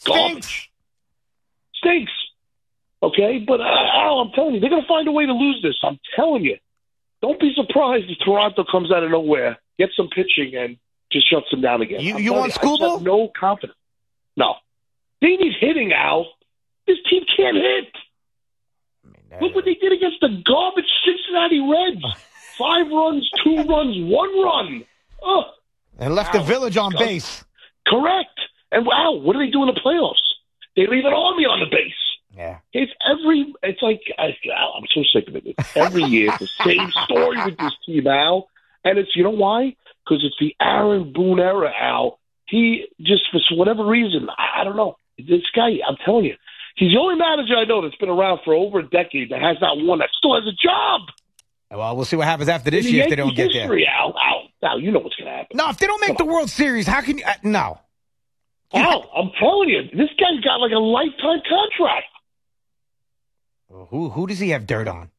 Garbage. Stinks. Okay, but Al, I'm telling you, they're going to find a way to lose this. I'm telling you. Don't be surprised if Toronto comes out of nowhere, gets some pitching, and just shuts them down again. You want Scooble? I have no confidence. No. They need hitting, Al. This team can't hit. Look what they did against the garbage Cincinnati Reds. 5 runs, 2 runs, 1 run. Oh, and left the village on base. Correct. And wow, what do they do in the playoffs? They leave an army on the base. Yeah. It's like, Al, I'm so sick of it. It's every year, it's the same story with this team, Al. And it's, you know why? Because it's the Aaron Boone era, Al. He just, for whatever reason, I don't know. This guy, I'm telling you, he's the only manager I know that's been around for over a decade that has not won, that still has a job. Well, we'll see what happens after this year if they don't get there. Al, you know what's going to happen. No, if they don't make the World Series, how can you? No. Al, I'm telling you, this guy's got like a lifetime contract. Who does he have dirt on?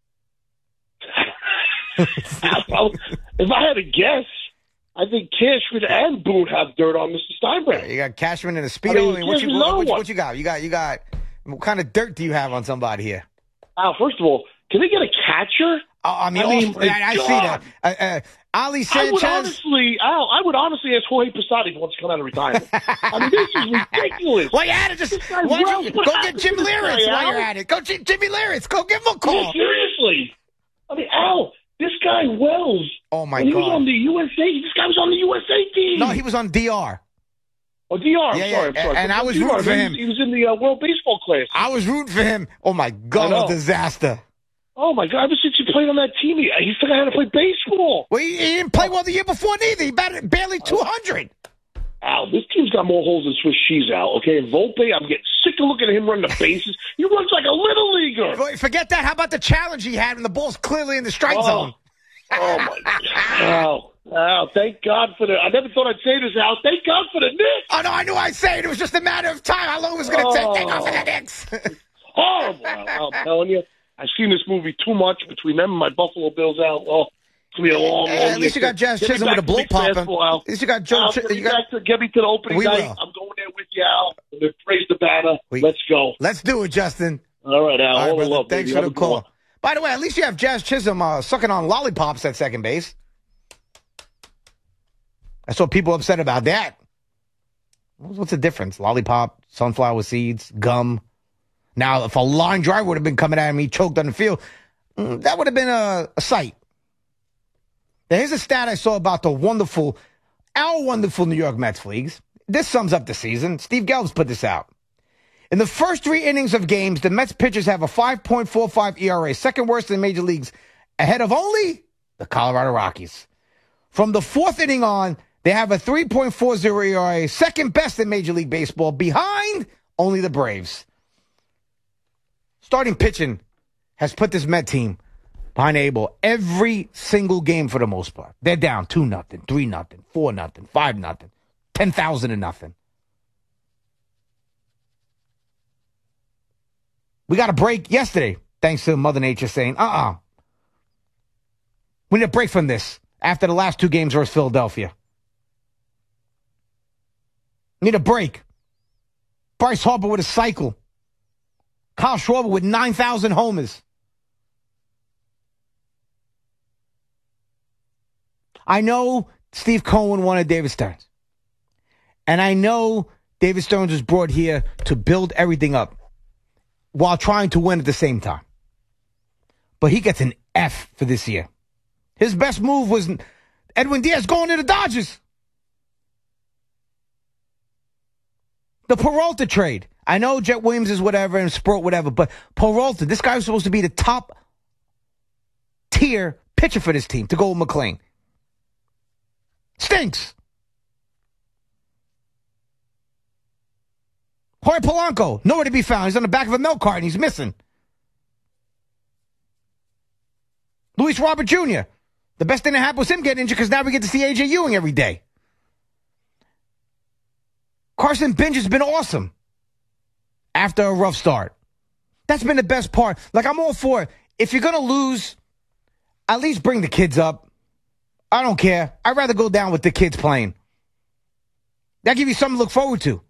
Al, if I had to guess, I think Cashman and Boone have dirt on Mr. Steinbrenner. You got Cashman and a Speedo. What you got? You got. What kind of dirt do you have on somebody here? Al, first of all, can they get a catcher? I see that. Ali Sanchez. I would honestly ask Jorge Posada if he wants to come out of retirement. I mean, this is ridiculous. Well, you had to go get Jim Leyritz while you're at it. Go Jimmy Leyritz. Go give him a call. Yeah, seriously. I mean, Al, this guy Wells. Oh, my God. He was on the USA. This guy was on the USA team. No, he was on DR. Oh, DR. I'm sorry. And I was rooting for him. He was in the World Baseball Classic. I was rooting for him. Oh, my God, a disaster. Oh, my God. Ever since he played on that team, he forgot how to play baseball. Well, he didn't play well the year before, neither. He batted barely 200. Al, this team's got more holes than Swiss cheese, Al. Okay, and Volpe, I'm getting sick of looking at him running the bases. He runs like a little leaguer. Forget that. How about the challenge he had when the ball's clearly in the strike zone? Oh, my God. Al, thank God for the... I never thought I'd say this, Al. Thank God for the Knicks. Oh, no, I knew I'd say it. It was just a matter of time. How long it was going to take? Thank God for the Knicks. Horrible, Al, I'm telling you. I've seen this movie too much between them and my Buffalo Bills, Al. Oh, it's going to be a long, long At least you got Jazz Chisholm with a blow pop. At least you got Joe Chisholm. Get me to the opening night. I'm going there with you, Al. Praise the banner. Let's go. Let's do it, Justin. All right, Al. All right, love, thanks for the call. By the way, at least you have Jazz Chisholm sucking on lollipops at second base. I saw people upset about that. What's the difference? Lollipop, sunflower seeds, gum. Now, if a line drive would have been coming at him, he choked on the field, that would have been a sight. Now, here's a stat I saw about our wonderful New York Mets, Fleegs. This sums up the season. Steve Gelbs put this out. In the first 3 innings of games, the Mets pitchers have a 5.45 ERA, second worst in the major leagues, ahead of only the Colorado Rockies. From the 4th inning on, they have a 3.40 ERA, second best in Major League Baseball, behind only the Braves. Starting pitching has put this Met team behind Abel every single game for the most part. They're down 2-0, 3-0, 4-0, 5-0, 10,000-0. We got a break yesterday, thanks to Mother Nature saying, we need a break from this after the last 2 games versus Philadelphia. Need a break. Bryce Harper with a cycle. Kyle Schwarber with 9,000 homers. I know Steve Cohen wanted David Stearns. And I know David Stearns was brought here to build everything up while trying to win at the same time. But he gets an F for this year. His best move was Edwin Diaz going to the Dodgers. The Peralta trade. I know Jet Williams is whatever and Sproat whatever, but Peralta, this guy was supposed to be the top tier pitcher for this team to go with McClain. Stinks. Jorge Polanco, nowhere to be found. He's on the back of a milk cart and he's missing. Luis Robert Jr., the best thing that happened was him getting injured because now we get to see A.J. Ewing every day. Carson Bench has been awesome after a rough start. That's been the best part. Like, I'm all for it. If you're going to lose, at least bring the kids up. I don't care. I'd rather go down with the kids playing. That give you something to look forward to.